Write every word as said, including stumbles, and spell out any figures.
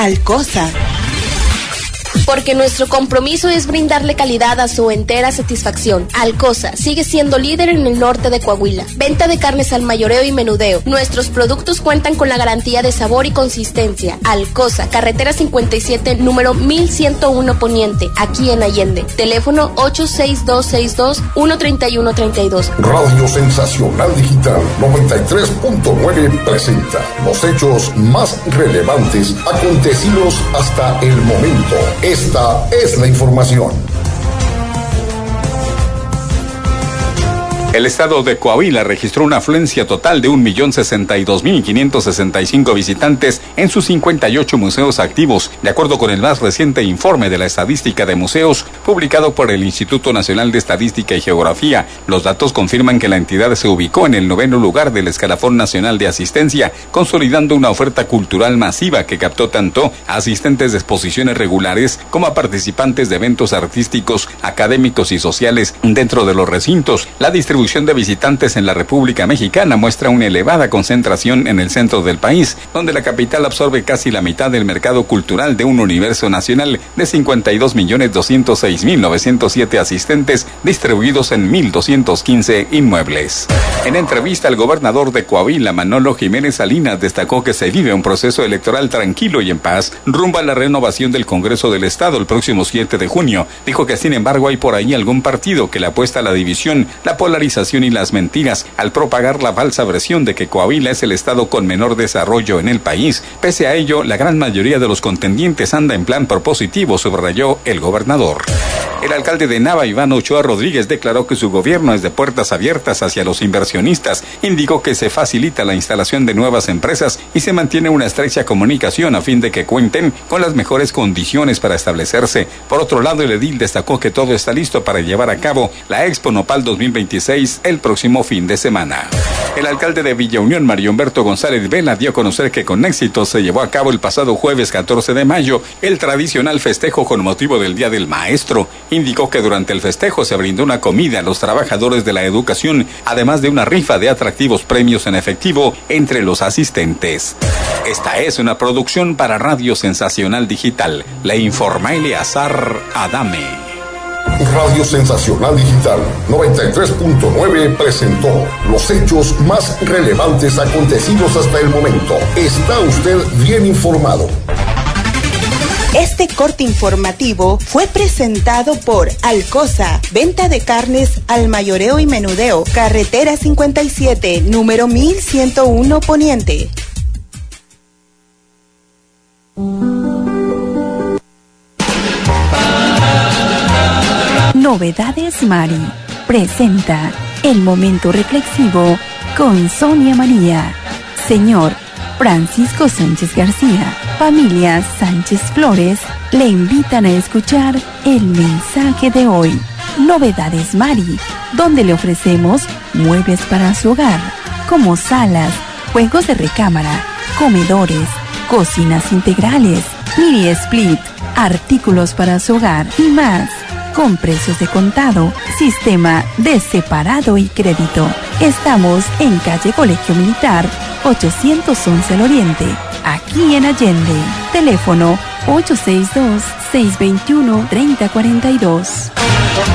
Alcosa. Porque nuestro compromiso es brindarle calidad a su entera satisfacción. Alcosa sigue siendo líder en el norte de Coahuila. Venta de carnes al mayoreo y menudeo. Nuestros productos cuentan con la garantía de sabor y consistencia. Alcosa, carretera cincuenta y siete, número mil ciento uno Poniente, aquí en Allende. Teléfono ocho seis dos seis dos, uno tres uno tres dos. Radio Sensacional Digital noventa y tres punto nueve presenta los hechos más relevantes acontecidos hasta el momento. Esta es la información. El estado de Coahuila registró una afluencia total de un millón sesenta y dos mil quinientos sesenta y cinco visitantes en sus cincuenta y ocho museos activos, de acuerdo con el más reciente informe de la Estadística de Museos, publicado por el Instituto Nacional de Estadística y Geografía. Los datos confirman que la entidad se ubicó en el noveno lugar del escalafón nacional de asistencia, consolidando una oferta cultural masiva que captó tanto a asistentes de exposiciones regulares como a participantes de eventos artísticos, académicos y sociales dentro de los recintos. La distribución de visitantes en la República Mexicana muestra una elevada concentración en el centro del país, donde la capital absorbe casi la mitad del mercado cultural de un universo nacional de cincuenta y dos millones doscientos seis mil novecientos siete asistentes distribuidos en mil doscientos quince inmuebles. En entrevista, el gobernador de Coahuila, Manolo Jiménez Salinas, destacó que se vive un proceso electoral tranquilo y en paz rumbo a la renovación del Congreso del Estado el próximo siete de junio. Dijo que sin embargo hay por ahí algún partido que le apuesta a la división, la polarización y las mentiras al propagar la falsa versión de que Coahuila es el estado con menor desarrollo en el país. Pese a ello, la gran mayoría de los contendientes anda en plan propositivo, subrayó el gobernador. El alcalde de Nava, Iván Ochoa Rodríguez, declaró que su gobierno es de puertas abiertas hacia los inversionistas. Indicó que se facilita la instalación de nuevas empresas y se mantiene una estrecha comunicación a fin de que cuenten con las mejores condiciones para establecerse. Por otro lado, el edil destacó que todo está listo para llevar a cabo la Expo Nopal dos mil veintiséis el próximo fin de semana. El alcalde de Villa Unión, Mario Humberto González Vela, dio a conocer que con éxito se llevó a cabo el pasado jueves catorce de mayo el tradicional festejo con motivo del Día del Maestro. Indicó que durante el festejo se brindó una comida a los trabajadores de la educación, además de una rifa de atractivos premios en efectivo entre los asistentes. Esta es una producción para Radio Sensacional Digital. Le informa Eleazar Adame. Radio Sensacional Digital noventa y tres punto nueve presentó los hechos más relevantes acontecidos hasta el momento. Está usted bien informado. Este corte informativo fue presentado por Alcosa, venta de carnes al mayoreo y menudeo, carretera cincuenta y siete, número mil ciento uno Poniente. Novedades Mari presenta el momento reflexivo con Sonia María. Señor Francisco Sánchez García, familia Sánchez Flores, le invitan a escuchar el mensaje de hoy. Novedades Mari, donde le ofrecemos muebles para su hogar, como salas, juegos de recámara, comedores, cocinas integrales, mini split, artículos para su hogar y más, con precios de contado, sistema de separado y crédito. Estamos en calle Colegio Militar, ochocientos once al Oriente, aquí en Allende. Teléfono ocho seis dos, seis dos uno, tres cero cuatro dos.